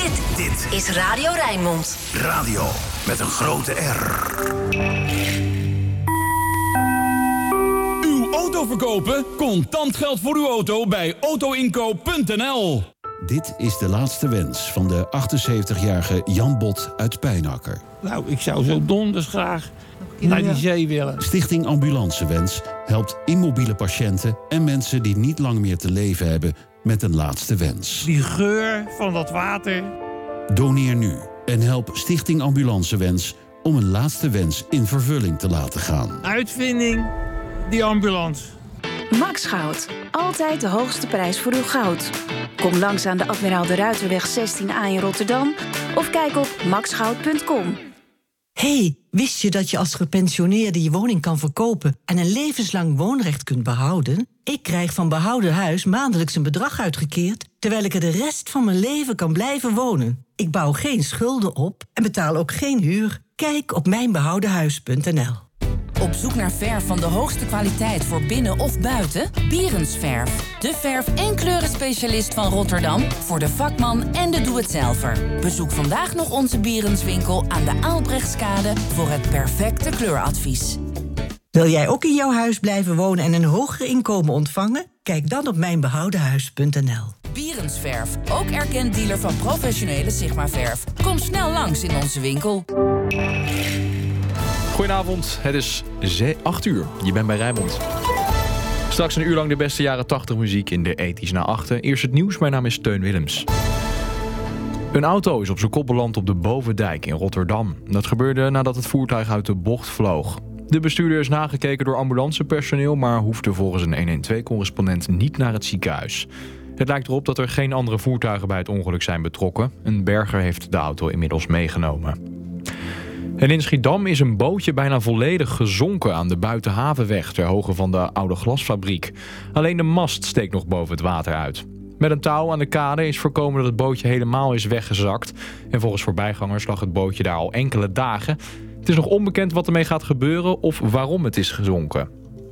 Dit is Radio Rijnmond. Radio met een grote R. Uw auto verkopen? Contant geld voor uw auto bij autoinkoop.nl. Dit is de laatste wens van de 78-jarige Jan Bot uit Pijnacker. Nou, ik zou zo donders graag naar die zee willen. Stichting Ambulancewens helpt immobiele patiënten en mensen die niet lang meer te leven hebben met een laatste wens. Die geur van dat water. Doneer nu en help Stichting Ambulancewens om een laatste wens in vervulling te laten gaan. Uitvinding, die ambulance. Max Goud. Altijd de hoogste prijs voor uw goud. Kom langs aan de Admiraal de Ruiterweg 16A in Rotterdam of kijk op maxgoud.com. Hey, wist je dat je als gepensioneerde je woning kan verkopen en een levenslang woonrecht kunt behouden? Ik krijg van Behouden Huis maandelijks een bedrag uitgekeerd, terwijl ik er de rest van mijn leven kan blijven wonen. Ik bouw geen schulden op en betaal ook geen huur. Kijk op mijnbehoudenhuis.nl. Op zoek naar verf van de hoogste kwaliteit voor binnen of buiten? Bierensverf. De verf- en kleurenspecialist van Rotterdam voor de vakman en de doe-het-zelver. Bezoek vandaag nog onze Bierenswinkel aan de Aalbrechtskade voor het perfecte kleuradvies. Wil jij ook in jouw huis blijven wonen en een hoger inkomen ontvangen? Kijk dan op mijnbehoudenhuis.nl. Bierensverf, ook erkend dealer van professionele Sigma-verf. Kom snel langs in onze winkel. Goedenavond, het is 8 uur. Je bent bij Rijnmond. Straks een uur lang de beste jaren 80 muziek in de ethisch na achten. Eerst het nieuws, mijn naam is Teun Willems. Een auto is op zijn kop beland op de Bovendijk in Rotterdam. Dat gebeurde nadat het voertuig uit de bocht vloog. De bestuurder is nagekeken door ambulancepersoneel, maar hoefde volgens een 112-correspondent niet naar het ziekenhuis. Het lijkt erop dat er geen andere voertuigen bij het ongeluk zijn betrokken. Een berger heeft de auto inmiddels meegenomen. En in Schiedam is een bootje bijna volledig gezonken aan de Buitenhavenweg ter hoogte van de oude glasfabriek. Alleen de mast steekt nog boven het water uit. Met een touw aan de kade is voorkomen dat het bootje helemaal is weggezakt. En volgens voorbijgangers lag het bootje daar al enkele dagen. Het is nog onbekend wat ermee gaat gebeuren of waarom het is gezonken.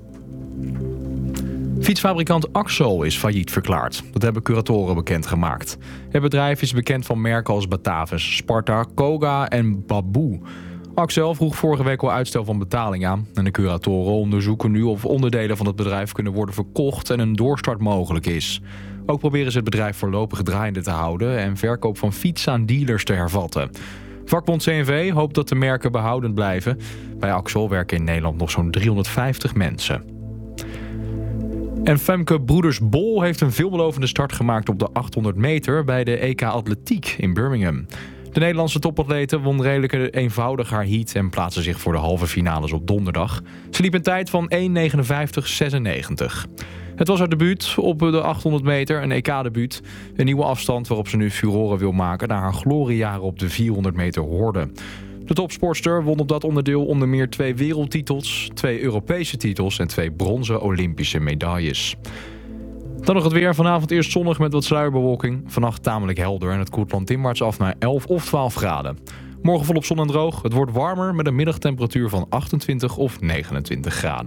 Fietsfabrikant Axo is failliet verklaard. Dat hebben curatoren bekendgemaakt. Het bedrijf is bekend van merken als Batavus, Sparta, Koga en Baboe. Axel vroeg vorige week al uitstel van betaling aan. En de curatoren onderzoeken nu of onderdelen van het bedrijf kunnen worden verkocht en een doorstart mogelijk is. Ook proberen ze het bedrijf voorlopig draaiende te houden en verkoop van fietsen aan dealers te hervatten. Vakbond CNV hoopt dat de merken behoudend blijven. Bij Axel werken in Nederland nog zo'n 350 mensen. En Femke Broeders-Bol heeft een veelbelovende start gemaakt op de 800 meter bij de EK Atletiek in Birmingham. De Nederlandse topatlete won redelijk eenvoudig haar heat en plaatste zich voor de halve finales op donderdag. Ze liep een tijd van 1:59:96. Het was haar debuut op de 800 meter, een EK-debuut. Een nieuwe afstand waarop ze nu furoren wil maken na haar gloriejaren op de 400 meter horde. De topsportster won op dat onderdeel onder meer 2 wereldtitels, 2 Europese titels en 2 bronzen Olympische medailles. Dan nog het weer. Vanavond eerst zonnig met wat sluierbewolking. Vannacht tamelijk helder en het koelt landinwaarts af naar 11 of 12 graden. Morgen volop zon en droog. Het wordt warmer met een middagtemperatuur van 28 of 29 graden.